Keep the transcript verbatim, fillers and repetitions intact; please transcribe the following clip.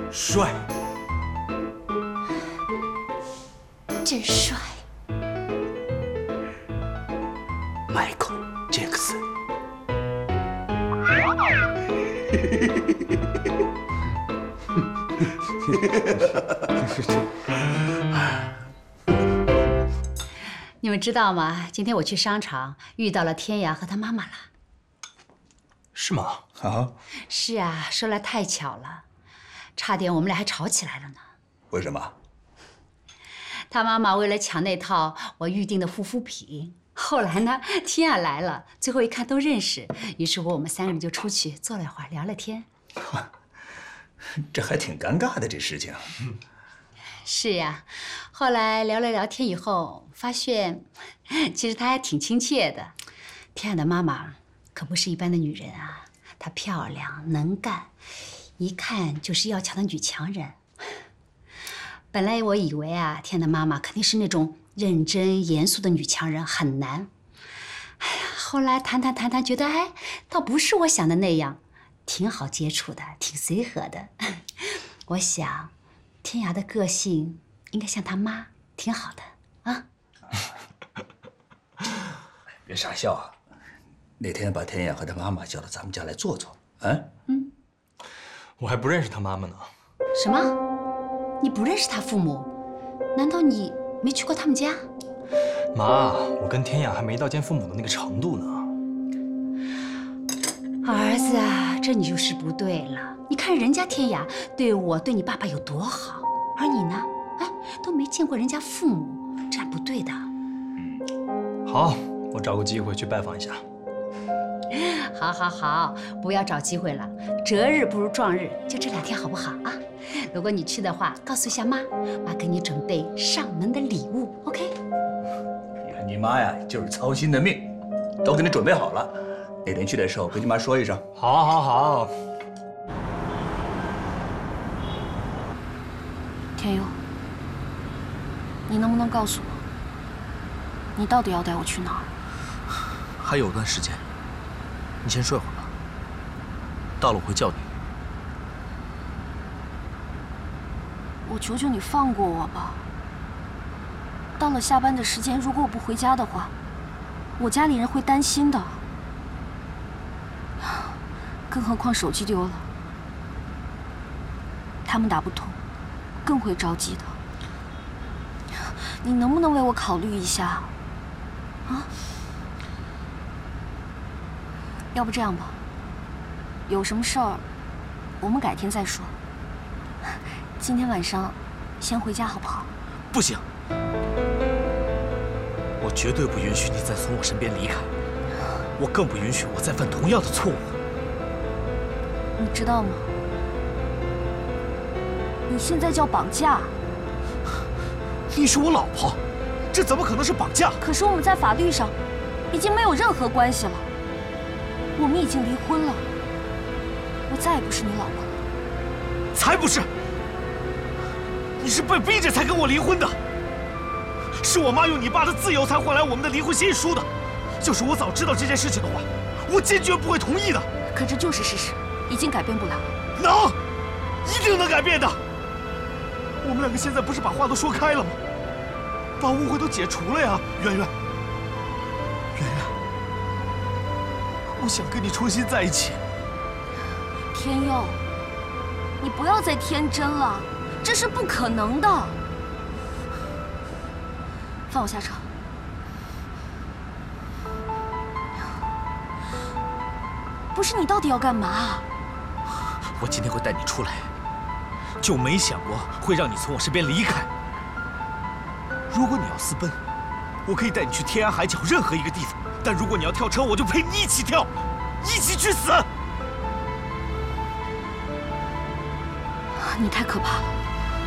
帅， 真帅。 Michael Jackson。 你们知道吗？今天我去商场遇到了天涯和他妈妈了。 是吗？啊？ 是啊，说来太巧了，差点我们俩还吵起来了呢。 为什么？ 他妈妈为了抢那套我预定的护肤品，后来呢，天涯来了，最后一看都认识，于是乎我们三个人就出去坐了会儿，聊了天。 这还挺尴尬的，这事情。 是呀，后来聊了聊天以后，发现其实她还挺亲切的。天涯的妈妈可不是一般的女人啊，她漂亮能干，一看就是要强的女强人。本来我以为啊，天涯的妈妈肯定是那种认真严肃的女强人，很难。哎呀，后来谈谈谈谈，觉得哎，倒不是我想的那样，挺好接触的，挺随和的。我想。天涯的个性应该像他妈，挺好的啊。 别傻笑啊！那天把天涯和他妈妈叫到咱们家来坐坐，啊？ 嗯，我还不认识他妈妈呢。 什么？你不认识他父母？难道你没去过他们家？ 妈，我跟天涯还没到见父母的那个程度呢。 儿子啊，这你就是不对了。你看人家天涯对我、对你爸爸有多好，而你呢，哎，都没见过人家父母，这样不对的。 嗯，好，我找个机会去拜访一下。 好，好，好，不要找机会了，择日不如撞日，就这两天好不好啊？如果你去的话，告诉一下妈，妈给你准备上门的礼物 ，OK？ 你看你妈呀，就是操心的命，都给你准备好了。那天去的时候跟你妈说一声。 好，好，好。 天佑，你能不能告诉我，你到底要带我去哪儿？ 还有段时间，你先睡会儿吧。到了我会叫你。 我求求你放过我吧。到了下班的时间，如果我不回家的话，我家里人会担心的。更何况手机丢了，他们打不通。更会着急的，你能不能为我考虑一下？啊？要不这样吧，有什么事儿，我们改天再说。今天晚上，先回家好不好？ 不行，我绝对不允许你再从我身边离开，我更不允许我再犯同样的错误。 你知道吗？你现在叫绑架！ 你是我老婆，这怎么可能是绑架？ 可是我们在法律上已经没有任何关系了，我们已经离婚了，我再也不是你老婆了。 才不是！你是被逼着才跟我离婚的，是我妈用你爸的自由才换来我们的离婚协议书的。要是我早知道这件事情的话，我坚决不会同意的。 可这就是事实，已经改变不了。 能，一定能改变的。我们两个现在不是把话都说开了吗？把误会都解除了呀，圆圆。圆圆，我想跟你重新在一起。 天佑，你不要再天真了，这是不可能的。放我下车。不是，你到底要干嘛？ 我今天会带你出来。就没想过会让你从我身边离开。如果你要私奔，我可以带你去天涯海角任何一个地方；但如果你要跳车，我就陪你一起跳，一起去死。 你太可怕了。